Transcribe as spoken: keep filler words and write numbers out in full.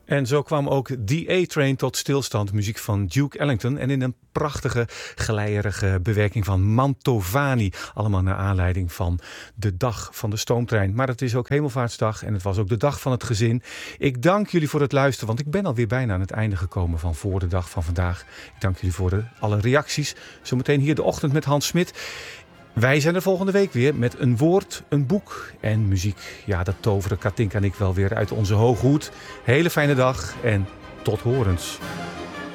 En zo kwam ook The A-Train tot stilstand, muziek van Duke Ellington. En in een prachtige, geleierige bewerking van Mantovani. Allemaal naar aanleiding van de dag van de stoomtrein. Maar het is ook Hemelvaartsdag en het was ook de dag van het gezin. Ik dank jullie voor het luisteren, want ik ben alweer bijna aan het einde gekomen van voor de dag van vandaag. Ik dank jullie voor de, alle reacties. Zometeen hier de ochtend met Hans Smit. Wij zijn er volgende week weer met een woord, een boek en muziek. Ja, dat toveren Katinka en ik wel weer uit onze hoge hoed. Hele fijne dag en tot horens.